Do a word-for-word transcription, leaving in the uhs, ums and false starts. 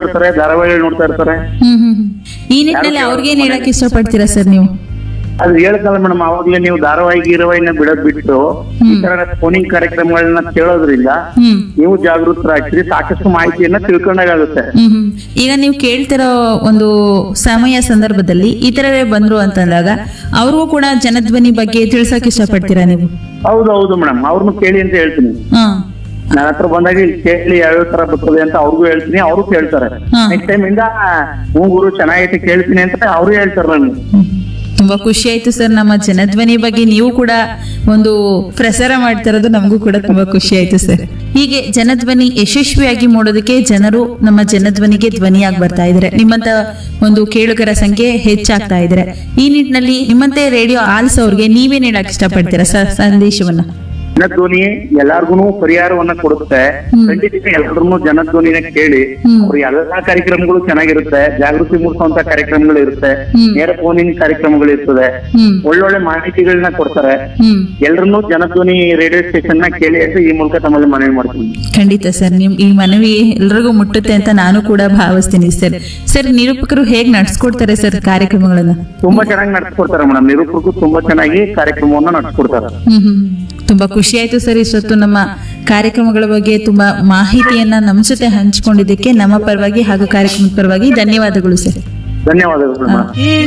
ಇರ್ತಾರೆ, ಧಾರಾವಾಹಿಗಳು ನೋಡ್ತಾ ಇರ್ತಾರೆ. ಹ್ಮ್ ಹ್ಮ್ ಹ್ಮ್. ಈ ನಿಟ್ಟಿನಲ್ಲಿ ಅವ್ರಿಗೇನ್ ಹೇಳಕ್ ಇಷ್ಟಪಡ್ತೀರಾ ಸರ್ ನೀವು? ಅದು ಹೇಳ್ತಲ್ಲ ಮೇಡಮ್, ಅವಾಗ್ಲೇ ನೀವು ಧಾರಾವಾಹಿ ಗೀರಾವಾಹಿನ ಬಿಡೋದ್ ಬಿಟ್ಟು ಈ ತರ ಫೋನಿಂಗ್ ಕಾರ್ಯಕ್ರಮಗಳನ್ನ ಕೇಳೋದ್ರಿಂದ ಹ್ಮ್ ನೀವು ಜಾಗೃತರಾಗ್ತೀರಿ, ಸಾಕಷ್ಟು ಮಾಹಿತಿಯನ್ನ ತಿಳ್ಕೊಂಡಾಗುತ್ತೆ. ಹ್ಮ್ ಹ್ಮ್. ಈಗ ನೀವು ಕೇಳ್ತಿರೋ ಒಂದು ಸಮಯ ಸಂದರ್ಭದಲ್ಲಿ ಈ ತರವೇ ಬಂದ್ರು ಅಂತಂದಾಗ ಅವ್ರಿಗೂ ಕೂಡ ಜನಧ್ವನಿ ಬಗ್ಗೆ ತಿಳ್ಸಕ್ ಇಷ್ಟಪಡ್ತೀರಾ ನೀವು? ಹೌದು ಹೌದು ಮೇಡಮ್, ಅವ್ರನ್ನು ಕೇಳಿ ಅಂತ ಹೇಳ್ತೀನಿ. ಹಾ ನನ್ನ ಹತ್ರ ಬಂದಾಗ ಇಲ್ಲಿ ಕೇಳಿ ಯಾವ್ಯಾವ ತರ ಬರ್ತದೆ ಅಂತ ಅವ್ರಿಗೂ ಹೇಳ್ತೀನಿ, ಅವರು ಕೇಳ್ತಾರೆ. ಹಾ. ನೆಕ್ಸ್ಟ್ ಟೈಮ್ ಇಂದ ಹ್ಞೂ ಗುರು ಚೆನ್ನಾಗೈತೆ ಕೇಳ್ತೀನಿ ಅಂತ ಅವರು ಹೇಳ್ತಾರೆ ನನಗೆ. ತುಂಬಾ ಖುಷಿ ಆಯ್ತು ಸರ್, ನಮ್ಮ ಜನಧ್ವನಿ ಬಗ್ಗೆ ನೀವು ಕೂಡ ಒಂದು ಪ್ರಸಾರ ಮಾಡ್ತಾ ಇರೋದು ನಮಗೂ ಕೂಡ ತುಂಬಾ ಖುಷಿ ಆಯ್ತು ಸರ್. ಹೀಗೆ ಜನಧ್ವನಿ ಯಶಸ್ವಿಯಾಗಿ ಮೂಡೋದಕ್ಕೆ ಜನರು ನಮ್ಮ ಜನಧ್ವನಿಗೆ ಧ್ವನಿಯಾಗಿ ಬರ್ತಾ ಇದ್ದಾರೆ, ನಿಮ್ಮಂತ ಒಂದು ಕೇಳುಗರ ಸಂಖ್ಯೆ ಹೆಚ್ಚಾಗ್ತಾ ಇದ್ದಾರೆ. ಈ ನಿಟ್ಟಿನಲ್ಲಿ ನಿಮ್ಮಂತೆ ರೇಡಿಯೋ ಆಲ್ಸೋರ್ಗೆ ನೀವೇನ್ ಹೇಳಕ್ ಇಷ್ಟಪಡ್ತೀರಾ ಸರ್ ಸಂದೇಶವನ್ನ? ಜನಧ್ವನಿ ಎಲ್ಲಾರ್ಗು ಪರಿಹಾರವನ್ನ ಕೊಡುತ್ತೆ. ಖಂಡಿತ ಎಲ್ಲರೂ ಜನಧ್ವನಿನ ಕೇಳಿ. ಅವ್ರ ಎಲ್ಲಾ ಕಾರ್ಯಕ್ರಮಗಳು ಚೆನ್ನಾಗಿರುತ್ತೆ, ಜಾಗೃತಿ ಮೂಡಿಸುವಂತ ಕಾರ್ಯಕ್ರಮಗಳು ಇರುತ್ತೆ, ನೇರ ಫೋನಿನ ಕಾರ್ಯಕ್ರಮಗಳು ಇರ್ತದೆ, ಒಳ್ಳೊಳ್ಳೆ ಮಾಹಿತಿಗಳನ್ನ ಕೊಡ್ತಾರೆ. ಎಲ್ರನ್ನೂ ಜನಧ್ವನಿ ರೇಡಿಯೋ ಸ್ಟೇಷನ್ ನ ಕೇಳಿ ಅಂತ ಈ ಮೂಲಕ ತಮ್ಮಲ್ಲಿ ಮನವಿ ಮಾಡ್ತೀನಿ. ಖಂಡಿತ ಸರ್, ನಿಮ್ ಈ ಮನವಿ ಎಲ್ರಿಗೂ ಮುಟ್ಟುತ್ತೆ ಅಂತ ನಾನು ಕೂಡ ಭಾವಿಸ್ತೀನಿ ಸರ್. ಸರ್, ನಿರೂಪಕರು ಹೇಗ್ ನಡ್ಸ್ಕೊಡ್ತಾರೆ ಸರ್ ಕಾರ್ಯಕ್ರಮಗಳನ್ನ? ತುಂಬಾ ಚೆನ್ನಾಗಿ ನಡ್ಸ್ಕೊಡ್ತಾರೆ ಮೇಡಮ್, ನಿರೂಪಕರು ತುಂಬಾ ಚೆನ್ನಾಗಿ ಕಾರ್ಯಕ್ರಮವನ್ನ ನಡ್ಸ್ಕೊಡ್ತಾರೆ. ಹ್ಮ್ ಹ್ಮ್. ತುಂಬಾ ಖುಷಿ ಆಯ್ತು ಸರ್, ಇಷ್ಟೊತ್ತು ನಮ್ಮ ಕಾರ್ಯಕ್ರಮಗಳ ಬಗ್ಗೆ ತುಂಬಾ ಮಾಹಿತಿಯನ್ನ ನಮ್ಮ ಜೊತೆ ಹಂಚಿಕೊಂಡಿದ್ದಕ್ಕೆ ನಮ್ಮ ಪರವಾಗಿ ಹಾಗೂ ಕಾರ್ಯಕ್ರಮದ ಪರವಾಗಿ ಧನ್ಯವಾದಗಳು ಸರ್. ಧನ್ಯವಾದಗಳು ಮೇಡಮ್.